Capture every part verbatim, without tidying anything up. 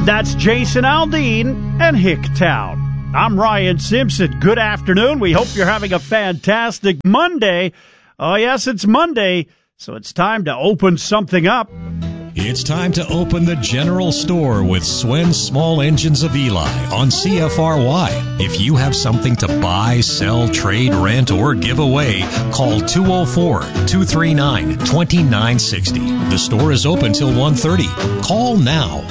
That's Jason Aldean and Hicktown. I'm Ryan Simpson. Good afternoon. We hope you're having a fantastic Monday. Oh, yes, it's Monday, so it's time to open something up. It's time to open the general store with Swen Small Engines of Eli on C F R Y. If you have something to buy, sell, trade, rent, or give away, call two oh four, two three nine, two nine six oh. The store is open till one thirty. Call now.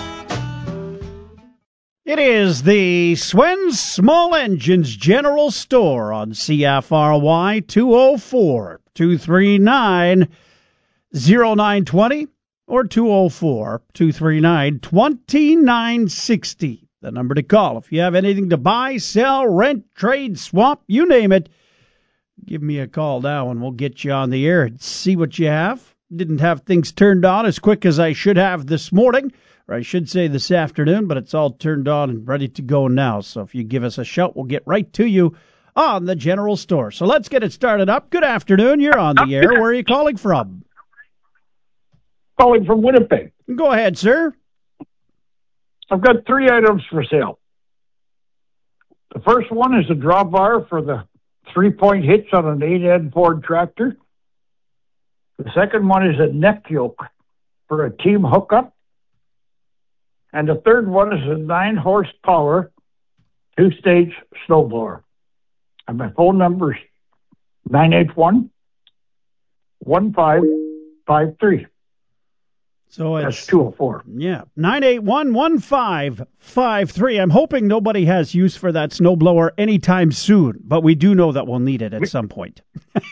It is the Swen Small Engines General Store on C F R Y, two oh four, two three nine, oh nine two oh or two oh four, two three nine, two nine six oh. The number to call. If you have anything to buy, sell, rent, trade, swap, you name it, give me a call now and we'll get you on the air and see what you have. Didn't have things turned on as quick as I should have this morning. Or I should say this afternoon, but it's all turned on and ready to go now. So if you give us a shout, we'll get right to you on the general store. So let's get it started up. Good afternoon. You're on the air. Where are you calling from? Calling from Winnipeg. Go ahead, sir. I've got three items for sale. The first one is a drawbar for the three-point hitch on an eight-end Ford tractor. The second one is a neck yoke for a team hookup. And the third one is a nine horsepower two-stage snowblower. And my phone number is nine eight one, one five five three. So it's That's two oh four. Yeah, nine eight one, one five five three. I'm hoping nobody has use for that snowblower anytime soon, but we do know that we'll need it at some point.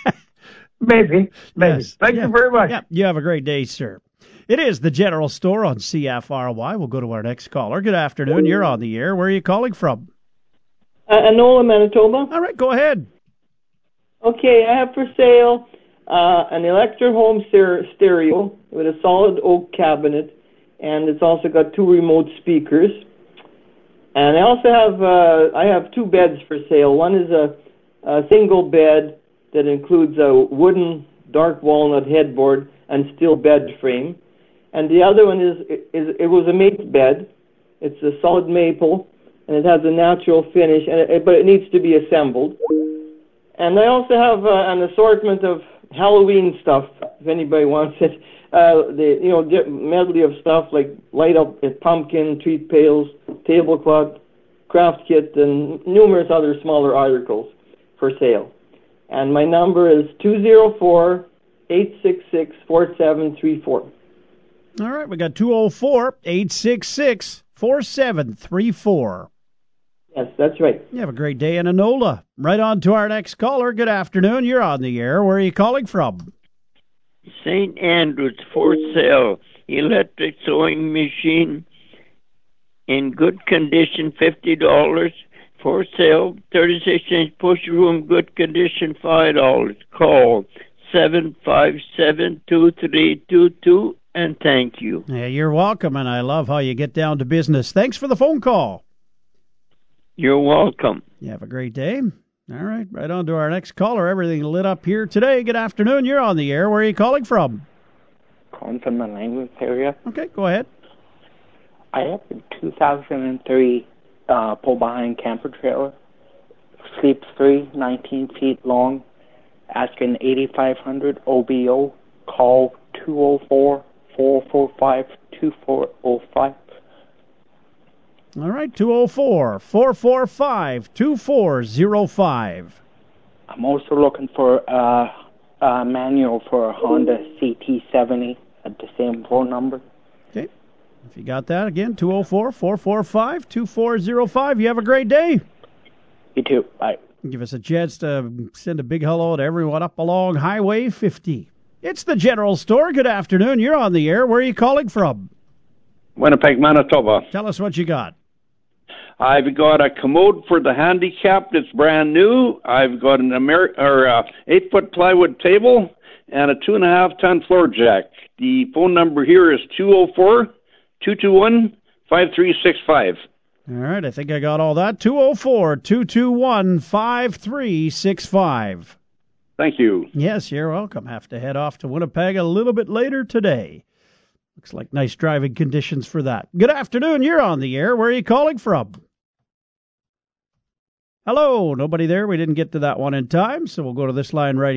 Maybe, maybe. Yes. Thank yeah. you very much. Yeah, you have a great day, sir. It is the general store on C F R Y. We'll go to our next caller. Good afternoon. You're on the air. Where are you calling from? Uh, Enola, Manitoba. All right, go ahead. Okay, I have for sale uh, an Electro Home stereo with a solid oak cabinet, and it's also got two remote speakers. And I also have uh, I have two beds for sale. One is a, a single bed that includes a wooden dark walnut headboard and steel bed frame. And the other one is, is it was a mate's bed. It's a solid maple, and it has a natural finish, and it, but it needs to be assembled. And I also have uh, an assortment of Halloween stuff, if anybody wants it. Uh, the you know medley of stuff like light up a pumpkin, treat pails, tablecloth, craft kit, and numerous other smaller articles for sale. And my number is two oh four, eight six six, four seven three four. All right, we got two oh four, eight six six, four seven three four. Yes, that's right. You have a great day in Enola. Right on to our next caller. Good afternoon. You're on the air. Where are you calling from? Saint Andrews for sale. Electric sewing machine in good condition, fifty dollars. For sale, thirty-six inch push room, good condition, five dollars. Call seven five seven, two three two two, and thank you. Yeah, you're welcome, and I love how you get down to business. Thanks for the phone call. You're welcome. You have a great day. All right, right on to our next caller. Everything lit up here today. Good afternoon. You're on the air. Where are you calling from? Calling from the Langland area. Okay, go ahead. I have a two thousand three uh, pull-behind camper trailer. Sleeps three, nineteen feet long. Asking eighty-five hundred O B O. Call two oh four, four four five, two four oh five. All right, two oh four, four four five, two four oh five. I'm also looking for uh, a manual for a Honda C T seventy at the same phone number. Okay. If you got that, again, two oh four, four four five, two four oh five. You have a great day. You too. Bye. Give us a chance to send a big hello to everyone up along Highway fifty. It's the general store. Good afternoon. You're on the air. Where are you calling from? Winnipeg, Manitoba. Tell us what you got. I've got a commode for the handicapped. It's brand new. I've got an Ameri- or uh, eight-foot plywood table and a two-and-a-half-ton floor jack. The phone number here is two oh four, two two one, five three six five. All right, I think I got all that. two oh four, two two one, five three six five. Thank you. Yes, you're welcome. Have to head off to Winnipeg a little bit later today. Looks like nice driving conditions for that. Good afternoon. You're on the air. Where are you calling from? Hello. Nobody there. We didn't get to that one in time, so we'll go to this line right